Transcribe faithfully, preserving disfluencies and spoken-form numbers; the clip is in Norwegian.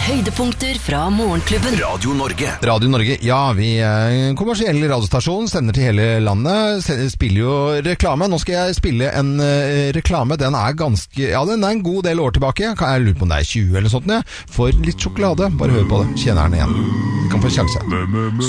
Høydepunkter fra Morgenklubben. Radio Norge. Radio Norge, ja, vi er en kommersiell radiostasjon, sender til hele landet, spiller jo reklame. Nå skal jeg spille en uh, reklame, den er ganske, ja, den er en god del år tilbake. Jeg lurer på om det er tjue eller sånt, ja. For litt sjokolade, bare hør på det, kjenner den igjen. Du kan få sjanse.